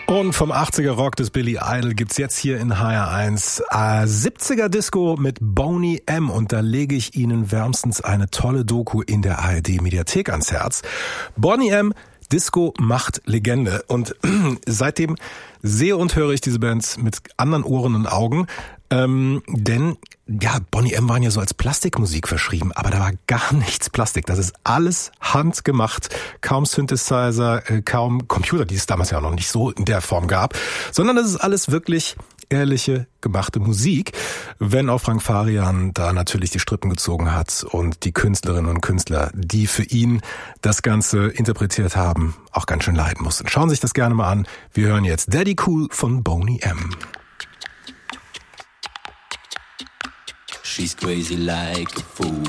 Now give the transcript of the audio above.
Und vom 80er Rock des Billy Idol gibt's jetzt hier in HR1 70er Disco mit Boney M. Und da lege ich Ihnen wärmstens eine tolle Doku in der ARD Mediathek ans Herz. Boney M. Disco macht Legende. Und seitdem sehe und höre ich diese Bands mit anderen Ohren und Augen. Denn ja, Boney M. waren ja so als Plastikmusik verschrieben, aber da war gar nichts Plastik. Das ist alles handgemacht. Kaum Synthesizer, kaum Computer, die es damals ja noch nicht so in der Form gab, sondern das ist alles wirklich ehrliche, gemachte Musik, wenn auch Frank Farian da natürlich die Strippen gezogen hat und die Künstlerinnen und Künstler, die für ihn das Ganze interpretiert haben, auch ganz schön leiden mussten. Schauen Sie sich das gerne mal an. Wir hören jetzt Daddy Cool von Boney M. She's crazy like a fool.